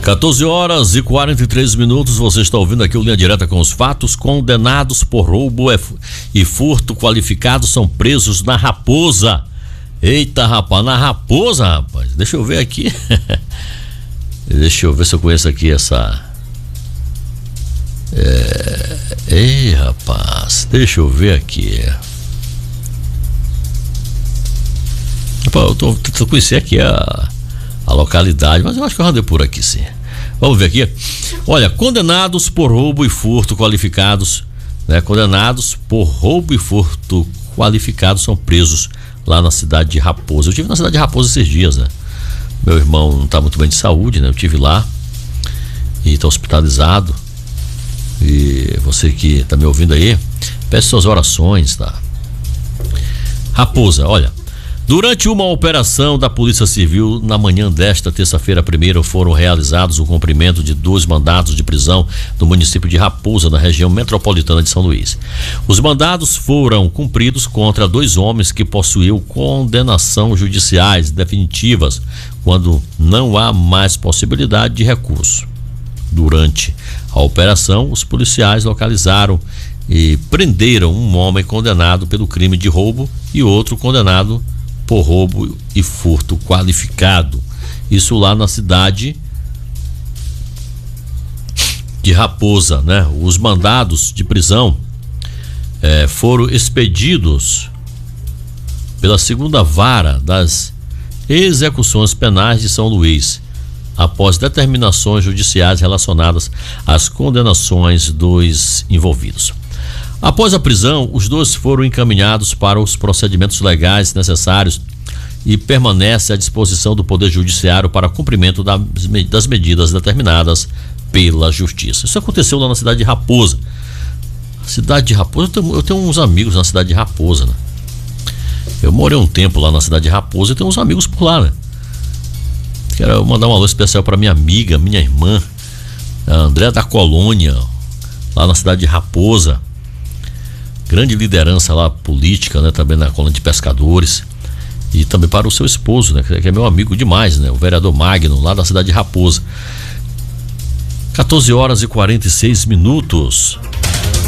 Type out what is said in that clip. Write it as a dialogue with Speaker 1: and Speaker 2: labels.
Speaker 1: 14 horas e 43 minutos, você está ouvindo aqui o Linha Direta com os fatos. Condenados por roubo e furto qualificado são presos na Raposa. Eita, rapaz, na Raposa, rapaz. Deixa eu ver aqui. Deixa eu ver se eu conheço aqui essa... Ei, rapaz, deixa eu ver aqui. Rapaz, eu tô conhecendo aqui a localidade, mas eu acho que eu andei por aqui, sim. Vamos ver aqui. Olha, condenados por roubo e furto qualificados, né? Condenados por roubo e furto qualificados são presos lá na cidade de Raposa. Eu estive na cidade de Raposa esses dias, né? Meu irmão não está muito bem de saúde, né? Eu estive lá e está hospitalizado. E você que está me ouvindo aí, peço suas orações, tá? Raposa, olha. Durante uma operação da Polícia Civil, na manhã desta terça-feira primeira, foram realizados o cumprimento de 2 mandados de prisão no município de Raposa, na região metropolitana de São Luís. Os mandados foram cumpridos contra 2 homens que possuíam condenação judiciais definitivas, quando não há mais possibilidade de recurso. Durante a operação, os policiais localizaram e prenderam um homem condenado pelo crime de roubo e outro condenado por roubo e furto qualificado. Isso lá na cidade de Raposa, né? Os mandados de prisão foram expedidos pela 2ª Vara das Execuções Penais de São Luís, após determinações judiciais relacionadas às condenações dos envolvidos. Após a prisão, os 2 foram encaminhados para os procedimentos legais necessários e permanece à disposição do Poder Judiciário para cumprimento das medidas determinadas pela Justiça. Isso aconteceu lá na cidade de Raposa. Cidade de Raposa, eu tenho uns amigos na cidade de Raposa, né? Eu morei um tempo lá na cidade de Raposa e tenho uns amigos por lá, né? Quero mandar um alô especial para minha amiga, minha irmã, a André da Colônia, lá na cidade de Raposa. Grande liderança lá política, né? Também na colônia de pescadores. E também para o seu esposo, né? Que é meu amigo demais, né? O vereador Magno, lá da cidade de Raposa. 14 horas e 46 minutos.